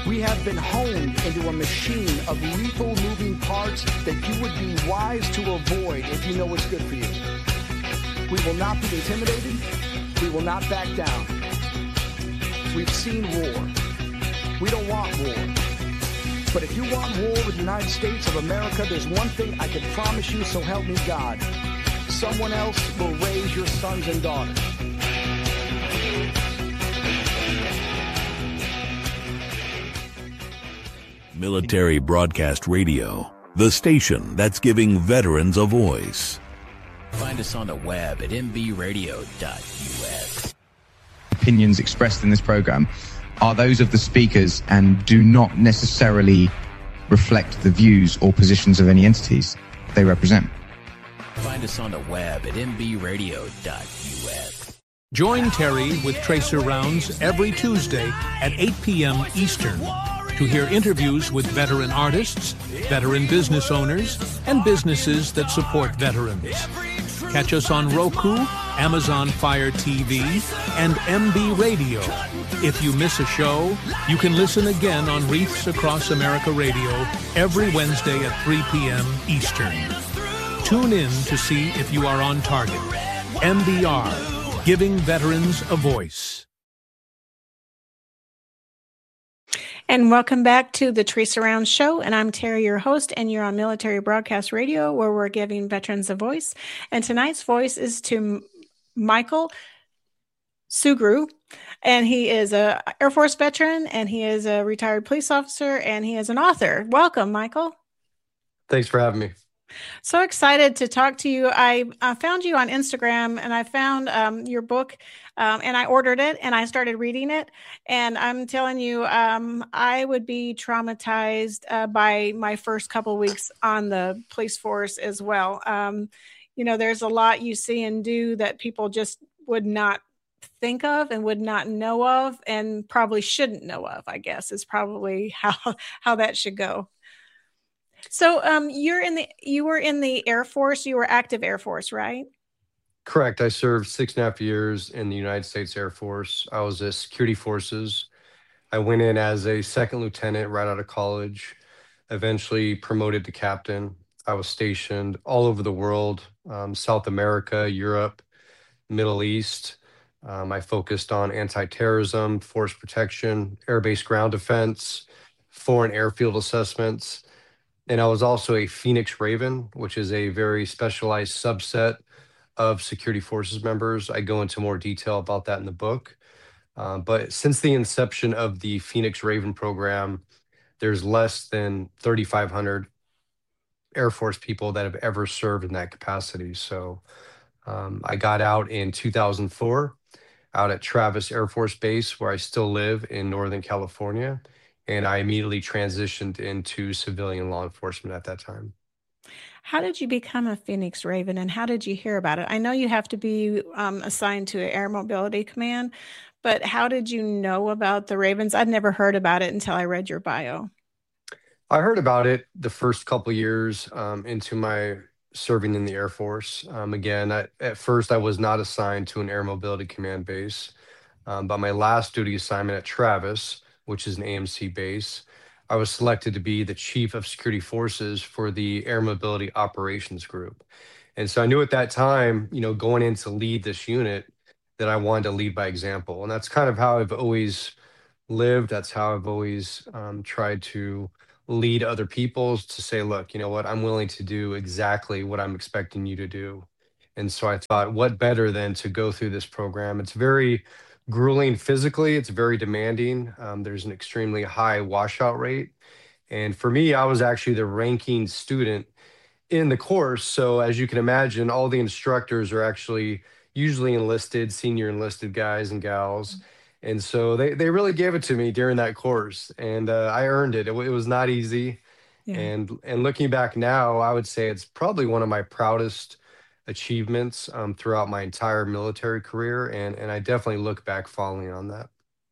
We have been honed into a machine of lethal moving parts that you would be wise to avoid if you know what's good for you. We will not be intimidated. We will not back down. We've seen war. We don't want war. But if you want war with the United States of America, there's one thing I can promise you, so help me God. Someone else will raise your sons and daughters. Military Broadcast Radio, the station that's giving veterans a voice. Find us on the web at mbradio.us. Opinions expressed in this program are those of the speakers and do not necessarily reflect the views or positions of any entities they represent. Find us on the web at mbradio.us. Join Terry with Tracer Rounds every Tuesday at 8 p.m. Eastern to hear interviews with veteran artists, veteran business owners, and businesses that support veterans. Catch us on Roku, Amazon Fire TV, and MB Radio. If you miss a show, you can listen again on Reefs Across America Radio every Wednesday at 3 p.m. Eastern. Tune in to see if you are on target. MBR, giving veterans a voice. And welcome back to the Tracer Rounds Show. And I'm Terry, your host, and you're on Military Broadcast Radio, where we're giving veterans a voice. And tonight's voice is to Michael Sugrue. And he is an Air Force veteran, and he is a retired police officer, and he is an author. Welcome, Michael. Thanks for having me. So excited to talk to you. I found you on Instagram, and I found your book, and I ordered it, and I started reading it. And I'm telling you, I would be traumatized by my first couple of weeks on the police force as well. There's a lot you see and do that people just would not think of and would not know of, and probably shouldn't know of, I guess, is probably how that should go. So you were in the Air Force. You were active Air Force, right? Correct. I served 6.5 years in the United States Air Force. I was a security forces. I went in as a second lieutenant right out of college, eventually promoted to captain. I was stationed all over the world, South America, Europe, Middle East. I focused on anti-terrorism, force protection, air-based ground defense, foreign airfield assessments. And I was also a Phoenix Raven, which is a very specialized subset of security forces members. I go into more detail about that in the book. But since the inception of the Phoenix Raven program, there's less than 3,500 Air Force people that have ever served in that capacity. So I got out in 2004, out at Travis Air Force Base, where I still live in Northern California. And I immediately transitioned into civilian law enforcement at that time. How did you become a Phoenix Raven, and how did you hear about it? I know you have to be assigned to an Air Mobility Command, but how did you know about the Ravens? I'd never heard about it until I read your bio. I heard about it the first couple of years into my serving in the Air Force. At first, I was not assigned to an Air Mobility Command base, but my last duty assignment at Travis, which is an AMC base, I was selected to be the chief of security forces for the Air Mobility Operations Group. And so I knew at that time, going in to lead this unit, that I wanted to lead by example. And that's kind of how I've always lived. That's how I've always tried to lead other people, to say, look, you know what, I'm willing to do exactly what I'm expecting you to do. And so I thought, what better than to go through this program? It's very grueling physically. It's very demanding. There's an extremely high washout rate. And for me, I was actually the ranking student in the course. So as you can imagine, all the instructors are actually usually enlisted, senior enlisted guys and gals. And so they really gave it to me during that course. And I earned it. It was not easy. Yeah. And looking back now, I would say it's probably one of my proudest achievements throughout my entire military career. And I definitely look back fondly on that.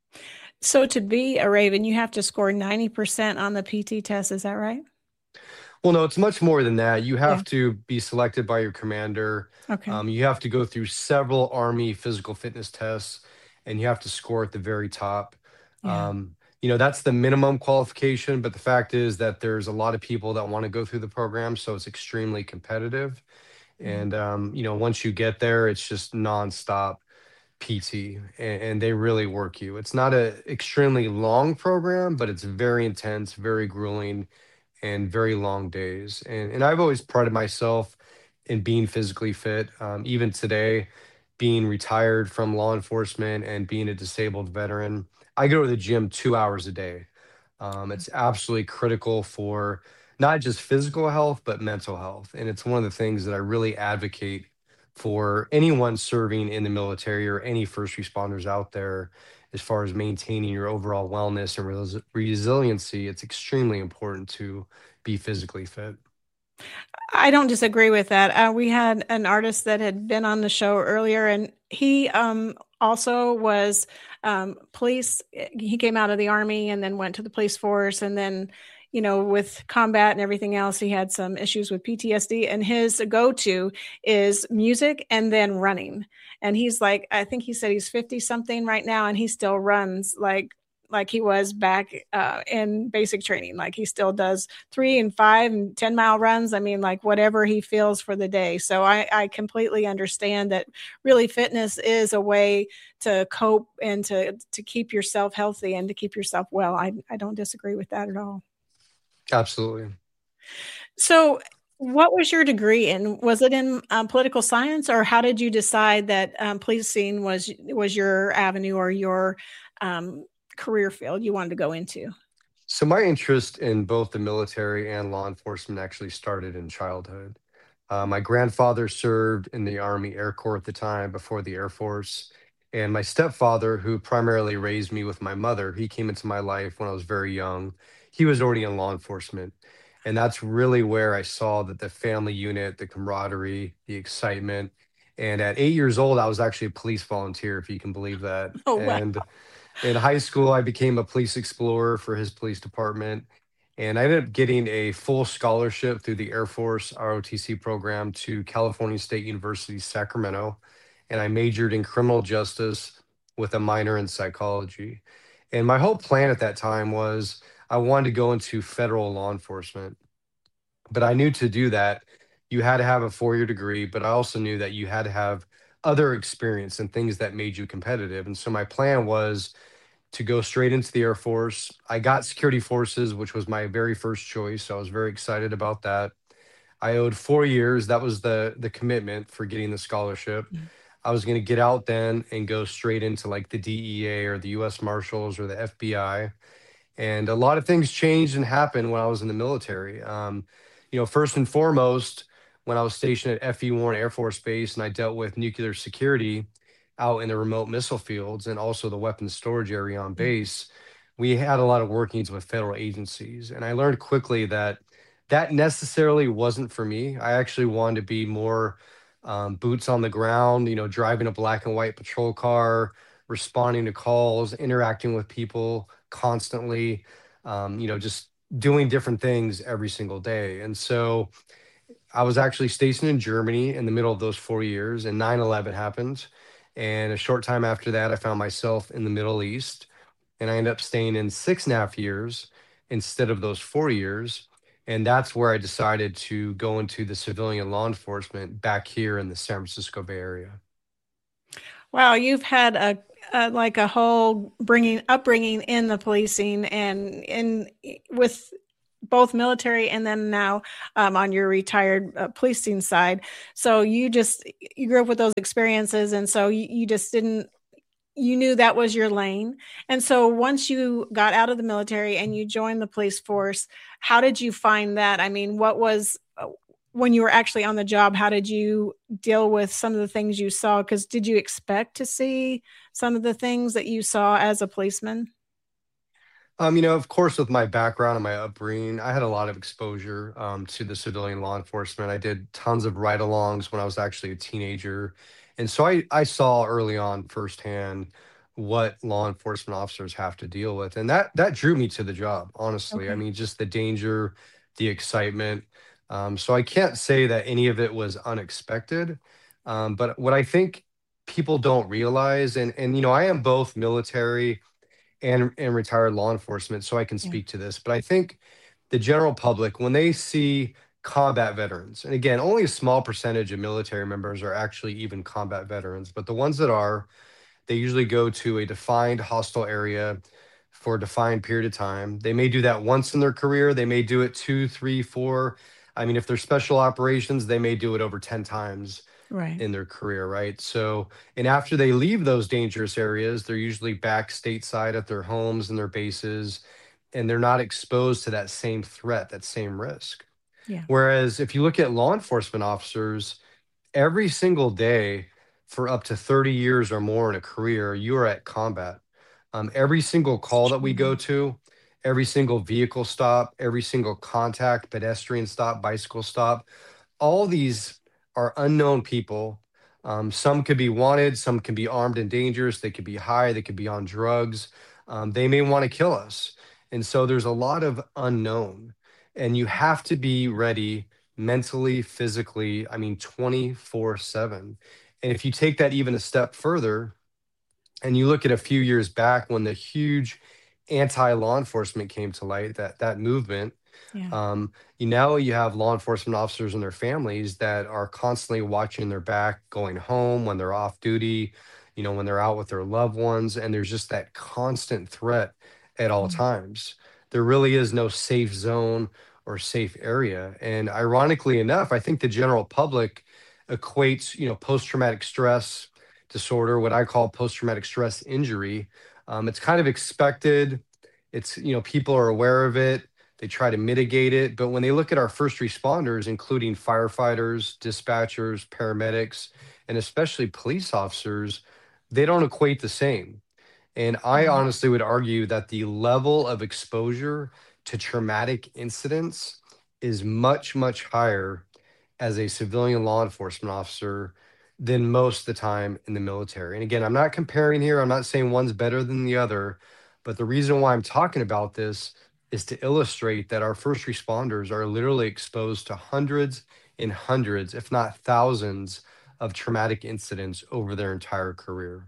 So to be a Raven, you have to score 90% on the PT test. Is that right? Well, no, it's much more than that. You have to be selected by your commander. Okay. You have to go through several Army physical fitness tests, and you have to score at the very top. Yeah. That's the minimum qualification, but the fact is that there's a lot of people that want to go through the program, so it's extremely competitive. Mhm. And once you get there, it's just nonstop PT, and they really work you. It's not a extremely long program, but it's very intense, very grueling, and very long days. And I've always prided myself in being physically fit. Even today, being retired from law enforcement and being a disabled veteran, I go to the gym 2 hours a day. It's absolutely critical for not just physical health, but mental health. And it's one of the things that I really advocate for anyone serving in the military or any first responders out there as far as maintaining your overall wellness and resiliency. It's extremely important to be physically fit. I don't disagree with that. We had an artist that had been on the show earlier, and he also was police. He came out of the army and then went to the police force, and then, with combat and everything else, he had some issues with PTSD. And his go-to is music and then running. And he's like, I think he said he's 50 something right now, and he still runs like he was back in basic training. Like he still does 3 and 5 and 10-mile runs. I mean, like whatever he feels for the day. So I completely understand that really fitness is a way to cope and to keep yourself healthy and to keep yourself well. I don't disagree with that at all. Absolutely. So what was your degree in? Was it in political science, or how did you decide that policing was your avenue or your career field you wanted to go into? So my interest in both the military and law enforcement actually started in childhood. My grandfather served in the Army Air Corps at the time before the Air Force. And my stepfather, who primarily raised me with my mother, he came into my life when I was very young. He was already in law enforcement. And that's really where I saw that the family unit, the camaraderie, the excitement. And at 8 years old, I was actually a police volunteer, if you can believe that. Oh, wow. And in high school, I became a police explorer for his police department. And I ended up getting a full scholarship through the Air Force ROTC program to California State University, Sacramento. And I majored in criminal justice with a minor in psychology. And my whole plan at that time was I wanted to go into federal law enforcement. But I knew to do that, you had to have a 4 year degree, but I also knew that you had to have other experience and things that made you competitive. And so my plan was to go straight into the Air Force. I got security forces, which was my very first choice. So I was very excited about that. I owed 4 years. That was the commitment for getting the scholarship. Mhm. I was going to get out then and go straight into like the DEA or the US Marshals or the FBI. And a lot of things changed and happened when I was in the military. First and foremost, when I was stationed at FE Warren Air Force Base and I dealt with nuclear security out in the remote missile fields and also the weapons storage area on base, we had a lot of workings with federal agencies. And I learned quickly that that necessarily wasn't for me. I actually wanted to be more boots on the ground, driving a black and white patrol car, responding to calls, interacting with people constantly, just doing different things every single day. And so I was actually stationed in Germany in the middle of those 4 years, and 9/11 happened. And a short time after that, I found myself in the Middle East, and I ended up staying in 6.5 years instead of those 4 years. And that's where I decided to go into the civilian law enforcement back here in the San Francisco Bay Area. Wow, you've had like a whole upbringing in the policing and in with both military and then now on your retired policing side. So you grew up with those experiences, and so you just didn't. You knew that was your lane. And so once you got out of the military and you joined the police force, how did you find that? I mean, what was when you were actually on the job, how did you deal with some of the things you saw? Because did you expect to see some of the things that you saw as a policeman? Of course, with my background and my upbringing, I had a lot of exposure to the civilian law enforcement. I did tons of ride-alongs when I was actually a teenager. And so I saw early on firsthand what law enforcement officers have to deal with. And that drew me to the job, honestly. I Okay. mean, just the danger, the excitement. So I can't say that any of it was unexpected. But what I think people don't realize, and I am both military and retired law enforcement, so I can speak to this. But I think the general public, when they see combat veterans, and again, only a small percentage of military members are actually even combat veterans, but the ones that are, they usually go to a defined hostile area for a defined period of time. They may do that once in their career. They may do it two, three, four. I mean, if they're special operations, they may do it over 10 times Right. in their career, right? So, and after they leave those dangerous areas, they're usually back stateside at their homes and their bases, and they're not exposed to that same threat, that same risk. Yeah. Whereas if you look at law enforcement officers, every single day for up to 30 years or more in a career, you are at combat. Every single call that we go to, every single vehicle stop, every single contact, pedestrian stop, bicycle stop, all these are unknown people. Some could be wanted, some can be armed and dangerous, they could be high, they could be on drugs. They may want to kill us. And so there's a lot of unknown. And you have to be ready mentally, physically, I mean, 24/7. And if you take that even a step further, and you look at a few years back when the huge anti-law enforcement came to light, that movement, Yeah. you have law enforcement officers and their families that are constantly watching their back, going home when they're off duty, when they're out with their loved ones, and there's just that constant threat at all times. There really is no safe zone or safe area. And ironically enough, I think the general public equates, post-traumatic stress disorder, what I call post-traumatic stress injury. It's kind of expected. It's, people are aware of it. They try to mitigate it. But when they look at our first responders, including firefighters, dispatchers, paramedics, and especially police officers, they don't equate the same. And I honestly would argue that the level of exposure to traumatic incidents is much, much higher as a civilian law enforcement officer than most of the time in the military. And again, I'm not comparing here. I'm not saying one's better than the other. But the reason why I'm talking about this is to illustrate that our first responders are literally exposed to hundreds and hundreds, if not thousands, of traumatic incidents over their entire career.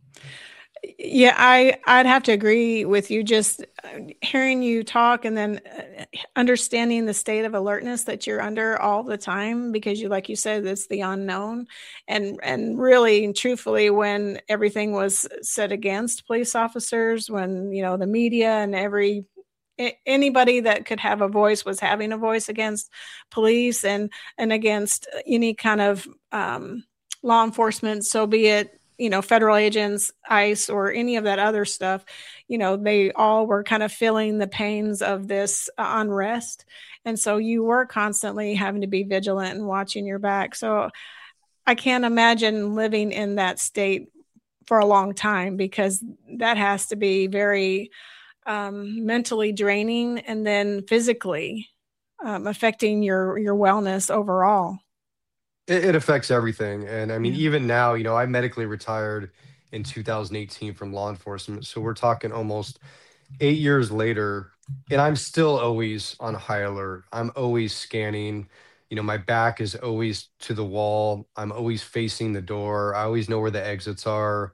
Yeah, I'd have to agree with you. Just hearing you talk and then understanding the state of alertness that you're under all the time, because like you said, it's the unknown. And really and truthfully, when everything was set against police officers, when, the media and anybody that could have a voice was having a voice against police and against any kind of law enforcement, so be it, federal agents, ICE, or any of that other stuff, they all were kind of feeling the pains of this unrest. And so you were constantly having to be vigilant and watching your back. So I can't imagine living in that state for a long time, because that has to be very mentally draining, and then physically affecting your wellness overall. It affects everything. And I mean, even now, I medically retired in 2018 from law enforcement. So we're talking almost 8 years later, and I'm still always on high alert. I'm always scanning. My back is always to the wall. I'm always facing the door. I always know where the exits are.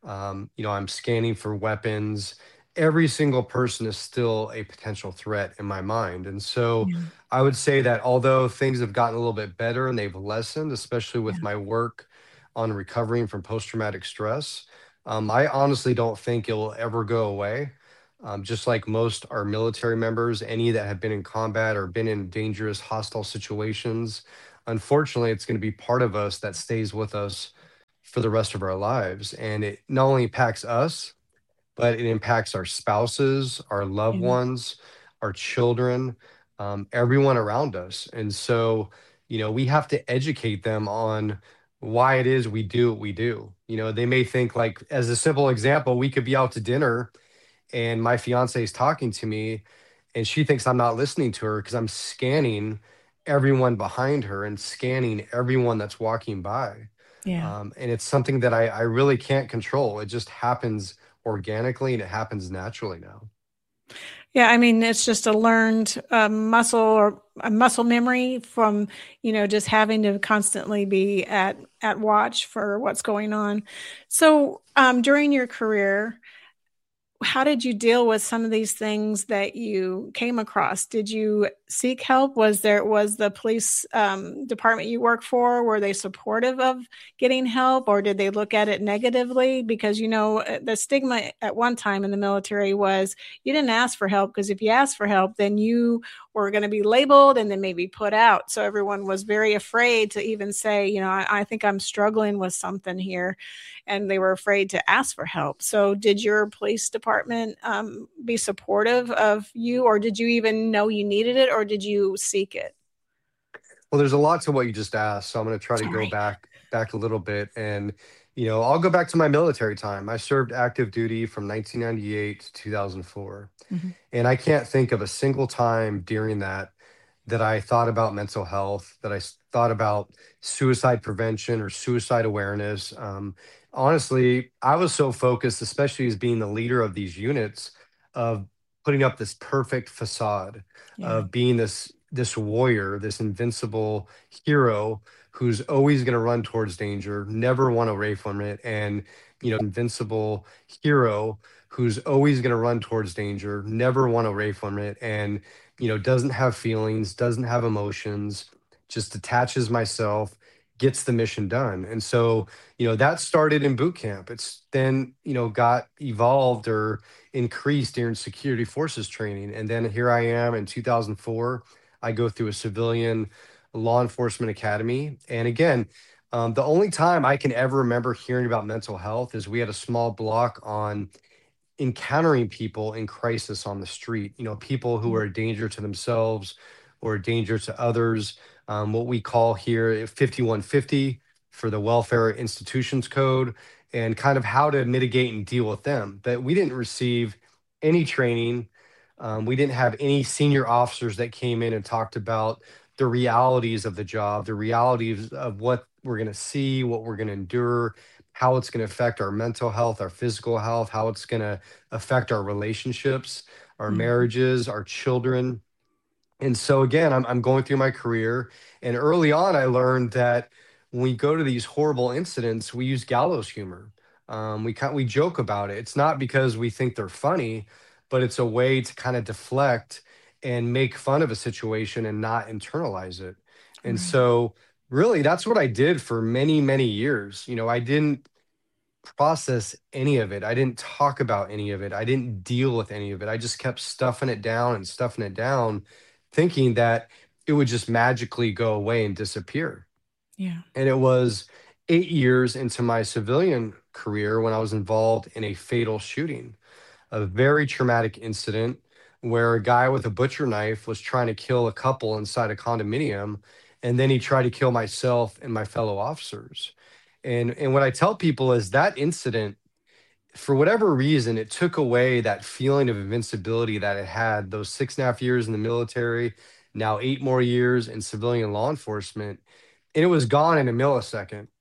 I'm scanning for weapons. Every single person is still a potential threat in my mind. And so I would say that although things have gotten a little bit better and they've lessened, especially with my work on recovering from post-traumatic stress, I honestly don't think it'll ever go away. Just like most our military members, any that have been in combat or been in dangerous, hostile situations, unfortunately, it's going to be part of us that stays with us for the rest of our lives. And it not only impacts us, but it impacts our spouses, our loved ones, our children, everyone around us. And so, we have to educate them on why it is we do what we do. They may think, like, as a simple example, we could be out to dinner and my fiance is talking to me and she thinks I'm not listening to her because I'm scanning everyone behind her and scanning everyone that's walking by. And it's something that I really can't control. It just happens organically and it happens naturally now. Yeah, I mean, it's just a learned muscle or a muscle memory from, just having to constantly be at watch for what's going on. So during your career, how did you deal with some of these things that you came across? Did you seek help? Was the police department you work for, were they supportive of getting help, or did they look at it negatively? Because, the stigma at one time in the military was you didn't ask for help, because if you asked for help, then you were going to be labeled and then maybe put out. So everyone was very afraid to even say, I think I'm struggling with something here. And they were afraid to ask for help. So did your police department be supportive of you, or did you even know you needed it, or did you seek it? Well, there's a lot to what you just asked, so I'm going to try to go Sorry. back a little bit, and I'll go back to my military time. I served active duty from 1998 to 2004, Mhm. and I can't think of a single time during that I thought about mental health, that thought about suicide prevention or suicide awareness. Honestly, I was so focused, especially as being the leader of these units, of putting up this perfect facade Yeah. of being this warrior, this invincible hero who's always going to run towards danger, never want away from it, and invincible hero who's always going to run towards danger, never want away from it, and doesn't have feelings, doesn't have emotions, just attaches myself, gets the mission done. And so, that started in boot camp. It's then, got evolved or increased during security forces training. And then here I am in 2004. I go through a civilian law enforcement academy. And again, the only time I can ever remember hearing about mental health is we had a small block on encountering people in crisis on the street, people who are a danger to themselves or a danger to others. What we call here 5150 for the Welfare Institutions Code, and kind of how to mitigate and deal with them. But we didn't receive any training. We didn't have any senior officers that came in and talked about the realities of the job, the realities of what we're going to see, what we're going to endure, how it's going to affect our mental health, our physical health, how it's going to affect our relationships, our Mhm. marriages, our children. And so again, I'm going through my career, and early on, I learned that when we go to these horrible incidents, we use gallows humor. We joke about it. It's not because we think they're funny, but it's a way to kind of deflect and make fun of a situation and not internalize it. And Right. so, really, that's what I did for many, many years. I didn't process any of it. I didn't talk about any of it. I didn't deal with any of it. I just kept stuffing it down, thinking that it would just magically go away and disappear. Yeah. And it was 8 years into my civilian career when I was involved in a fatal shooting, a very traumatic incident where a guy with a butcher knife was trying to kill a couple inside a condominium. And then he tried to kill myself and my fellow officers. And what I tell people is that incident, for whatever reason, it took away that feeling of invincibility that I had those 6.5 years in the military, now 8 more years in civilian law enforcement. And it was gone in a millisecond.